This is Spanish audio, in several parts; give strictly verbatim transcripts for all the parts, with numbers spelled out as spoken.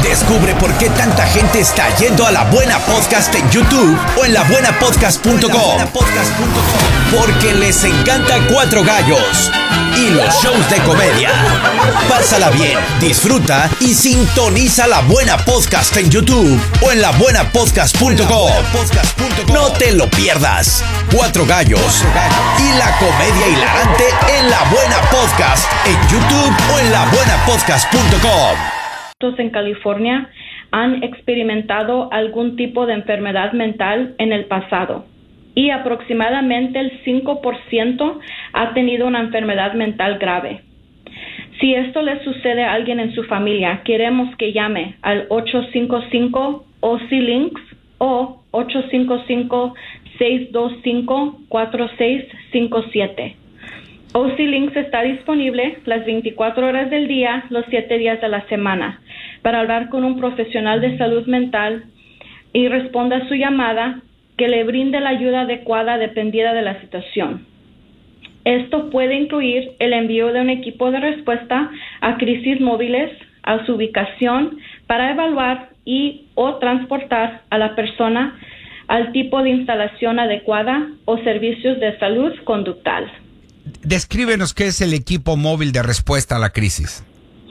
Descubre por qué tanta gente está yendo a La Buena Podcast en YouTube o en la buena podcast punto com. Porque les encanta Cuatro Gallos y los shows de comedia. Pásala bien, disfruta y sintoniza La Buena Podcast en YouTube o en la buena podcast punto com. No te lo pierdas. Cuatro Gallos y la comedia hilarante en La Buena Podcast en YouTube o en la buena podcast punto com. En California han experimentado algún tipo de enfermedad mental en el pasado y aproximadamente el cinco por ciento ha tenido una enfermedad mental grave. Si esto le sucede a alguien en su familia, queremos que llame al ocho cinco cinco O C Links o ocho cinco cinco, seis dos cinco, cuatro seis cinco siete. O C Links está disponible las veinticuatro horas del día, los siete días de la semana, para hablar con un profesional de salud mental y responda a su llamada, que le brinde la ayuda adecuada dependiendo de la situación. Esto puede incluir el envío de un equipo de respuesta a crisis móviles a su ubicación para evaluar y o transportar a la persona al tipo de instalación adecuada o servicios de salud conductual. Descríbenos qué es el equipo móvil de respuesta a la crisis.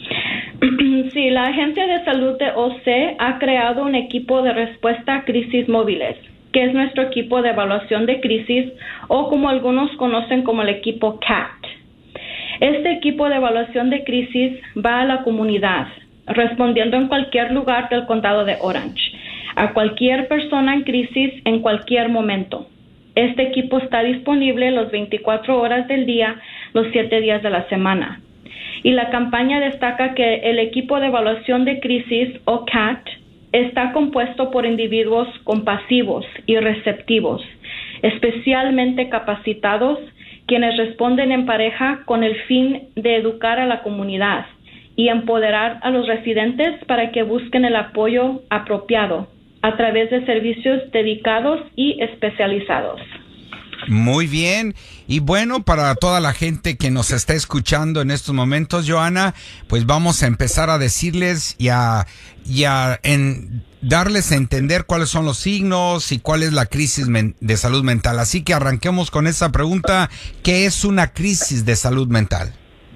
Sí, la Agencia de Salud de O C ha creado un equipo de respuesta a crisis móviles, que es nuestro equipo de evaluación de crisis, o como algunos conocen como el equipo C A T. Este equipo de evaluación de crisis va a la comunidad, respondiendo en cualquier lugar del condado de Orange, a cualquier persona en crisis en cualquier momento. Este equipo está disponible las veinticuatro horas del día, los siete días de la semana. Y la campaña destaca que el equipo de evaluación de crisis, o C A T, está compuesto por individuos compasivos y receptivos, especialmente capacitados, quienes responden en pareja con el fin de educar a la comunidad y empoderar a los residentes para que busquen el apoyo apropiado a través de servicios dedicados y especializados. Muy bien. Y bueno, para toda la gente que nos está escuchando en estos momentos, Johanna, pues vamos a empezar a decirles y a, y a en, darles a entender cuáles son los signos y cuál es la crisis men- de salud mental. Así que arranquemos con esa pregunta: ¿qué es una crisis de salud mental?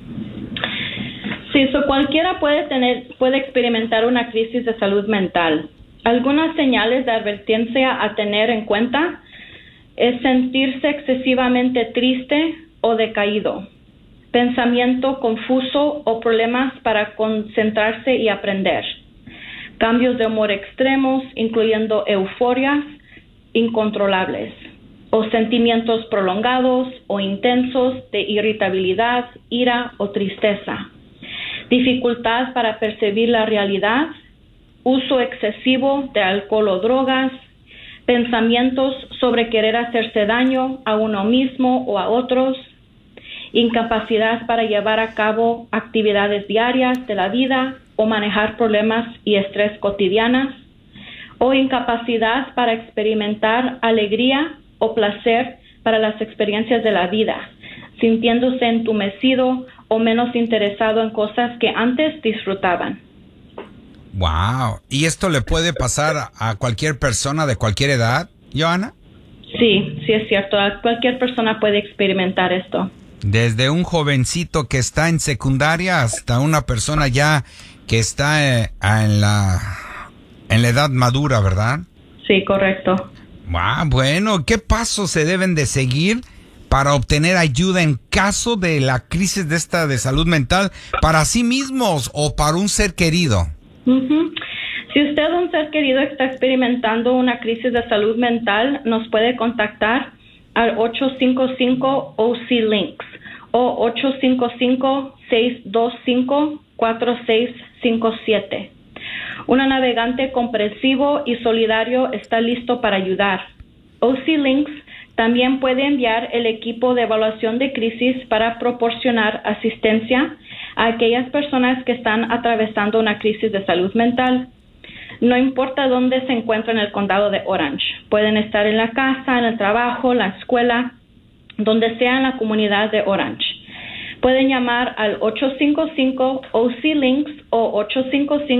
Sí, so cualquiera puede tener, puede experimentar una crisis de salud mental. Algunas señales de advertencia a tener en cuenta es sentirse excesivamente triste o decaído, pensamiento confuso o problemas para concentrarse y aprender, cambios de humor extremos, incluyendo euforias incontrolables, o sentimientos prolongados o intensos de irritabilidad, ira o tristeza, dificultad para percibir la realidad, uso excesivo de alcohol o drogas, pensamientos sobre querer hacerse daño a uno mismo o a otros, incapacidad para llevar a cabo actividades diarias de la vida o manejar problemas y estrés cotidianas, o incapacidad para experimentar alegría o placer para las experiencias de la vida, sintiéndose entumecido o menos interesado en cosas que antes disfrutaban. Wow. ¿Y esto le puede pasar a cualquier persona de cualquier edad, Johanna? Sí, sí es cierto. Cualquier persona puede experimentar esto. Desde un jovencito que está en secundaria hasta una persona ya que está eh, en la en la edad madura, ¿verdad? Sí, correcto. Wow, bueno, ¿qué pasos se deben de seguir para obtener ayuda en caso de la crisis de esta de salud mental para sí mismos o para un ser querido? Uh-huh. Si usted, un ser querido, está experimentando una crisis de salud mental, nos puede contactar al ocho cinco cinco O C Links o ocho cinco cinco, seis dos cinco, cuatro seis cinco siete. Un navegante comprensivo y solidario está listo para ayudar. O C Links también puede enviar el equipo de evaluación de crisis para proporcionar asistencia a aquellas personas que están atravesando una crisis de salud mental. No importa dónde se encuentran en el condado de Orange. Pueden estar en la casa, en el trabajo, la escuela, donde sea en la comunidad de Orange. Pueden llamar al ocho cinco cinco O C Links o ocho cinco cinco